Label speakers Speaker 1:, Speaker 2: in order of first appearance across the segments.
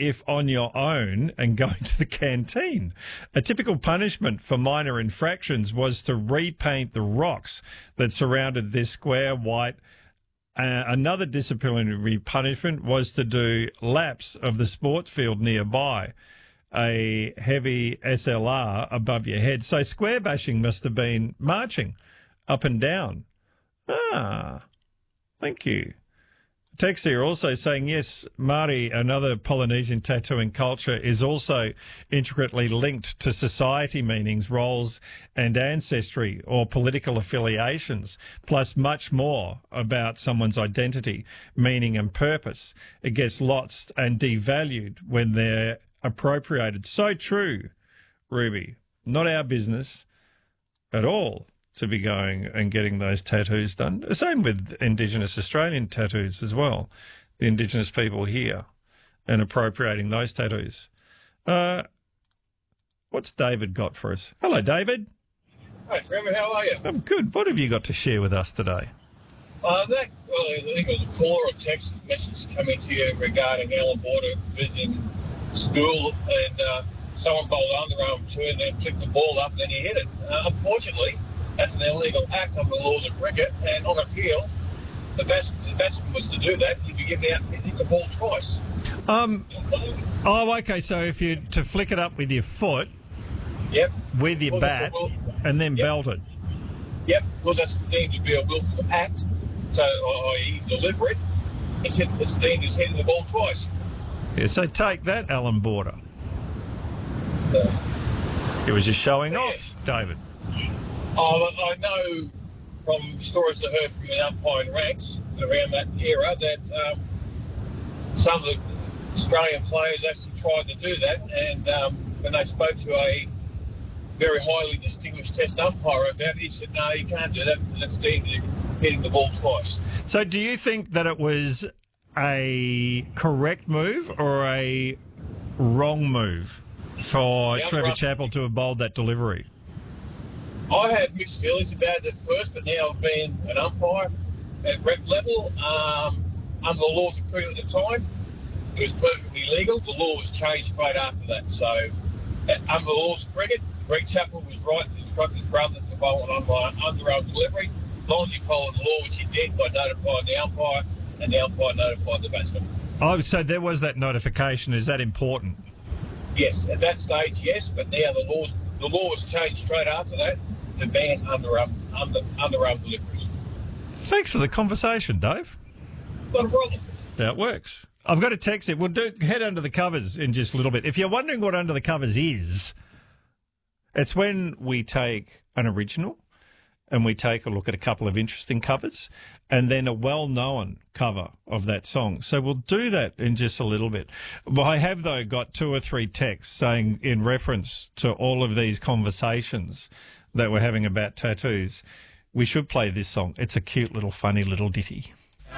Speaker 1: if on your own and going to the canteen. A typical punishment for minor infractions was to repaint the rocks that surrounded this square white. Another disciplinary punishment was to do laps of the sports field nearby, a heavy SLR above your head. So square bashing must have been marching up and down. Ah, thank you. Text here also saying, yes, Māori, another Polynesian tattooing culture, is also intricately linked to society meanings, roles and ancestry or political affiliations, plus much more about someone's identity, meaning and purpose. It gets lost and devalued when they're appropriated. So true, Ruby. Not our business at all to be going and getting those tattoos done. The same with Indigenous Australian tattoos as well, the Indigenous people here, and appropriating those tattoos. What's David got for us? Hello, David.
Speaker 2: Hey, Trevor, how are you?
Speaker 1: I'm good. What have you got to share with us today?
Speaker 2: I think it was a call or a text message coming to you regarding Alan Border visiting school, and someone bowled underarm to it and then flicked the ball up and then he hit it. Unfortunately, that's an illegal act under the laws of cricket, and on appeal, the batsman was to do that. He'd be given out and hit the ball twice.
Speaker 1: Okay, so if you to flick it up with your foot,
Speaker 2: yep,
Speaker 1: with your bat, and then belt it.
Speaker 2: Yep, because that's deemed to be a willful act, so i.e. deliberate, it's deemed as hitting the ball twice.
Speaker 1: Yeah, so take that, Alan Border. It was just showing off, David.
Speaker 2: I know from stories I heard from the umpiring ranks around that era that some of the Australian players actually tried to do that, and when they spoke to a very highly distinguished test umpire about it, he said, no, you can't do that because that's deemed hitting the ball twice.
Speaker 1: So do you think that it was a correct move or a wrong move for Trevor Chappell to have bowled that delivery?
Speaker 2: I had mixed feelings about it at first, but now I've been an umpire at rep level. Under the laws of cricket at the time, it was perfectly legal. The law was changed straight after that. So, under the laws of cricket, Greg Chappell was right to instruct his brother to bowl an underarm delivery, as long as he followed the law, which he did by notifying the umpire, and the umpire notified the batsman.
Speaker 1: Oh, so there was that notification. Is that important?
Speaker 2: Yes, at that stage, yes, but now the law was changed straight after that to ban underarm deliveries.
Speaker 1: Thanks for the conversation, Dave.
Speaker 2: Not a problem.
Speaker 1: That works. I've got a text it. We'll head under the covers in just a little bit. If you're wondering what under the covers is, it's when we take an original and we take a look at a couple of interesting covers and then a well-known cover of that song. So we'll do that in just a little bit. Well, I have, though, got 2 or 3 texts saying in reference to all of these conversations that we're having about tattoos, we should play this song. It's a cute little funny little ditty.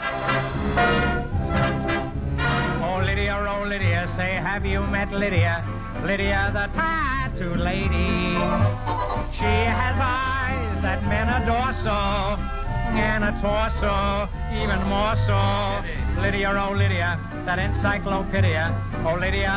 Speaker 3: Oh, Lydia, say, have you met Lydia? Lydia, the tattoo lady. She has eyes that men adore so, and a torso even more so. Lydia, oh, Lydia, that encyclopedia. Oh, Lydia.